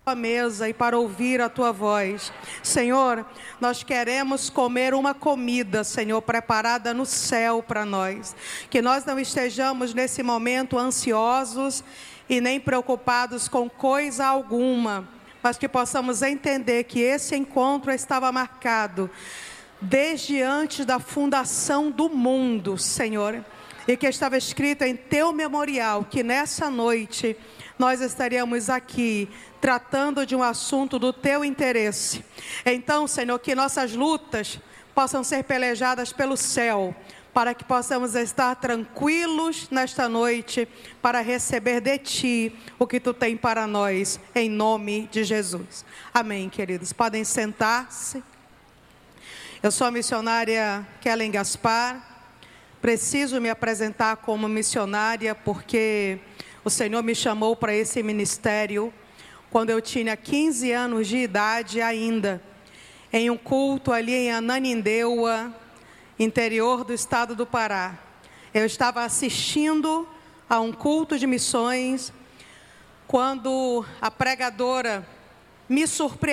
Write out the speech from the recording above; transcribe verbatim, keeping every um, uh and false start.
a mesa e para ouvir a tua voz. Senhor, nós queremos comer uma comida, Senhor, preparada no céu para nós. Que nós não estejamos nesse momento ansiosos e nem preocupados com coisa alguma, mas que possamos entender que esse encontro estava marcado desde antes da fundação do mundo, Senhor, e que estava escrito em teu memorial que nessa noite nós estaríamos aqui tratando de um assunto do teu interesse. Então, Senhor, que nossas lutas possam ser pelejadas pelo céu, para que possamos estar tranquilos nesta noite, para receber de Ti o que Tu tem para nós, em nome de Jesus. Amém, queridos. Podem sentar-se. Eu sou a missionária Kellen Gaspar. Preciso me apresentar como missionária, porque o Senhor me chamou para esse ministério quando eu tinha quinze anos de idade ainda, em um culto ali em Ananindeua, interior do estado do Pará. Eu estava assistindo a um culto de missões, quando a pregadora me surpreendeu.